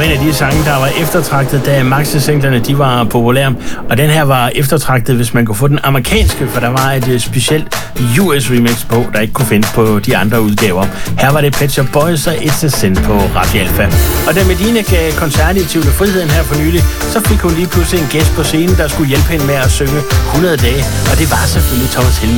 en af de sange, der var eftertragtet, da maxi-singlerne de var populære. Og den her var eftertragtet, hvis man kunne få den amerikanske, for der var et specielt US remix på, der ikke kunne findes på de andre udgaver. Her var det Pet Shop Boys og It's a Sin på Radio Alpha. Og da Medina gav koncert i Tivoli Friheden her for nylig, så fik hun lige pludselig en gæst på scenen, der skulle hjælpe hende med at synge 100 dage. Og det var selvfølgelig Thomas Helmig.